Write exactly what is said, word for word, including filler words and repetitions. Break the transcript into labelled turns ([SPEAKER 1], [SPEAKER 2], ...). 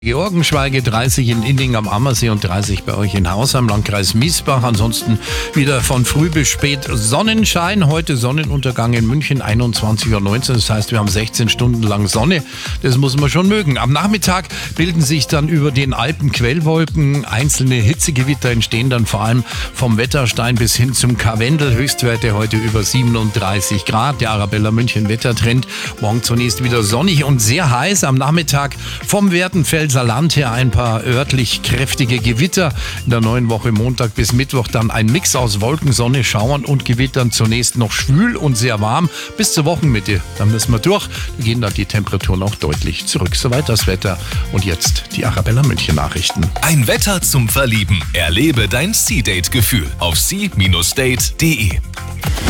[SPEAKER 1] Georgenschweige, dreißig in Inning am Ammersee und dreißig bei euch in Hausheim, Landkreis Miesbach. Ansonsten wieder von früh bis spät Sonnenschein. Heute Sonnenuntergang in München, einundzwanzig Uhr neunzehn. Das heißt, wir haben sechzehn Stunden lang Sonne. Das muss man schon mögen. Am Nachmittag bilden sich dann über den Alpen Quellwolken. Einzelne Hitzegewitter entstehen dann vor allem vom Wetterstein bis hin zum Karwendel. Höchstwerte heute über siebenunddreißig Grad. Der Arabella München Wettertrend. Morgen zunächst wieder sonnig und sehr heiß. Am Nachmittag vom Werdenfelser Land her ein paar örtlich kräftige Gewitter. In der neuen Woche Montag bis Mittwoch dann ein Mix aus Wolken, Sonne, Schauern und Gewittern. Zunächst noch schwül und sehr warm bis zur Wochenmitte. Dann müssen wir durch. Da gehen dann die Temperaturen auch deutlich zurück. Soweit das Wetter. Und jetzt die Arabella München Nachrichten.
[SPEAKER 2] Ein Wetter zum Verlieben. Erlebe dein Sea-Date-Gefühl auf sea Bindestrich date punkt de.